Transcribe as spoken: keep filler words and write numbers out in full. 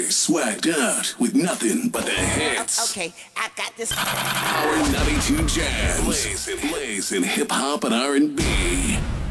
swagged out with nothing but the hits. Okay, I got this. Our ninety-two Jams. Blazing, blazing hip hop and R and B.